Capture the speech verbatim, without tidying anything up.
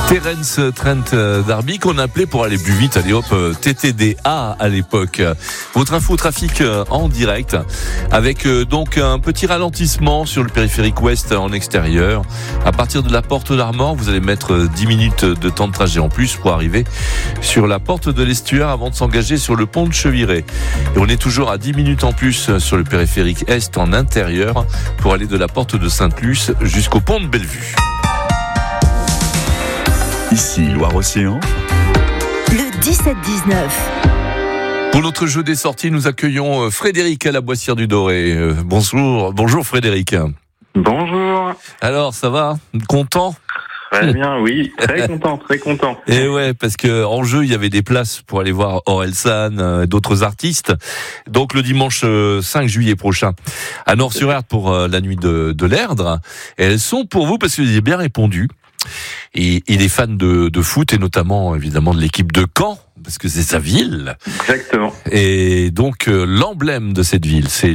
Terence Trent D'Arby qu'on appelait pour aller plus vite, allez hop, T T D A à l'époque. Votre info trafic en direct avec donc un petit ralentissement sur le périphérique ouest en extérieur. À partir de la porte d'Armor, vous allez mettre dix minutes de temps de trajet en plus pour arriver sur la porte de l'Estuaire avant de s'engager sur le pont de Cheviré. Et on est toujours à dix minutes en plus sur le périphérique est en intérieur pour aller de la porte de Sainte-Luce jusqu'au pont de Bellevue. Ici, Loire-Océan. Le dix-sept dix-neuf. Pour notre jeu des sorties, nous accueillons Frédéric à la Boissière du Doré. Bonjour, bonjour Frédéric. Bonjour. Alors, ça va ? Content ? Très bien, oui, très content, très content. Et ouais, parce que en jeu, il y avait des places pour aller voir Orelsan, euh, d'autres artistes. Donc le dimanche euh, cinq juillet prochain, à Nord-sur-Erdre pour euh, la nuit de, de l'Erdre. Et elles sont pour vous parce que vous avez bien répondu. Et, et les fans de, de foot, et notamment évidemment de l'équipe de Caen, parce que c'est sa ville. Exactement. Et donc euh, l'emblème de cette ville, c'est